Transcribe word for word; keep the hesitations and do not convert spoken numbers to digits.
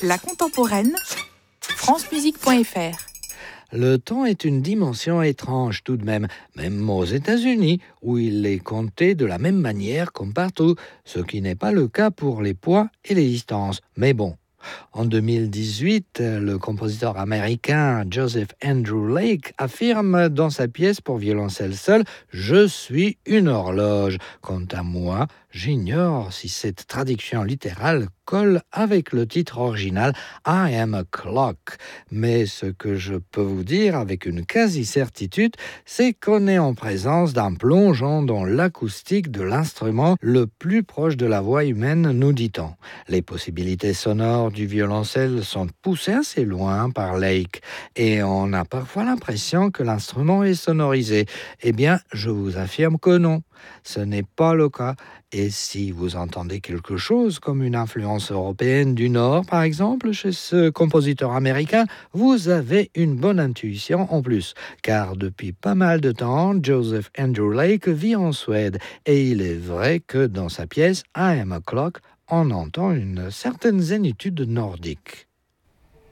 La contemporaine, francemusique point f r. Le temps est une dimension étrange tout de même, même aux États-Unis, où il est compté de la même manière comme partout, ce qui n'est pas le cas pour les poids et les distances. Mais bon. En deux mille dix-huit, le compositeur américain Joseph Andrew Lake affirme dans sa pièce pour violoncelle seul « Je suis une horloge ». Quant à moi, j'ignore si cette traduction littérale colle avec le titre original « I am a clock ». Mais ce que je peux vous dire avec une quasi-certitude, c'est qu'on est en présence d'un plongeon dans l'acoustique de l'instrument le plus proche de la voix humaine, nous dit-on. Les possibilités sonores du violoncelle sont poussées assez loin par Lake et on a parfois l'impression que l'instrument est sonorisé. Eh bien, je vous affirme que non, ce n'est pas le cas. Et si vous entendez quelque chose comme une influence européenne du Nord, par exemple, chez ce compositeur américain, vous avez une bonne intuition en plus. Car depuis pas mal de temps, Joseph Andrew Lake vit en Suède et il est vrai que dans sa pièce « I am a clock », on entend une certaine zénitude nordique.